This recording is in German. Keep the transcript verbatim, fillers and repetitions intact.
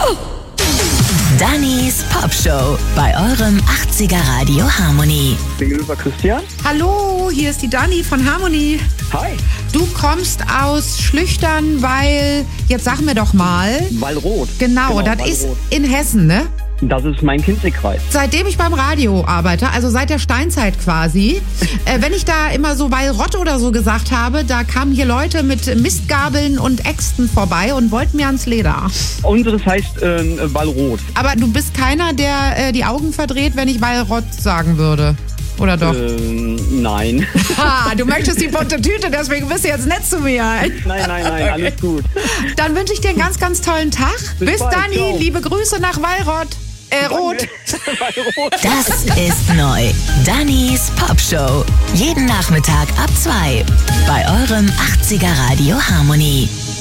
Dannys Popshow bei eurem achtziger Radio Harmony. Gegenüber Christian. Hallo, hier ist die Dani von Harmony. Hi. Du kommst aus Schlüchtern, weil, jetzt sag mir doch mal. Wallroth. Genau, Genau, das Wallroth. ist in Hessen, ne? Das ist mein Kinzigkreis. Seitdem ich beim Radio arbeite, also seit der Steinzeit quasi, äh, wenn ich da immer so Wallrott oder so gesagt habe, da kamen hier Leute mit Mistgabeln und Äxten vorbei und wollten mir ans Leder. Unseres heißt äh, Wallroth. Aber du bist keiner, der äh, die Augen verdreht, wenn ich Wallrott sagen würde. Oder doch? Ähm, nein. Ha, du möchtest die bunte Tüte, deswegen bist du jetzt nett zu mir. Nein, nein, nein, Okay. alles gut. Dann wünsche ich dir einen ganz, ganz tollen Tag. Bis Bis bald, Dani, ciao. liebe Grüße nach Wallrott. Äh, Rot. Wallroth. Das ist neu. Dannys Popshow. Jeden Nachmittag ab zwei bei eurem achtziger Radio Harmony.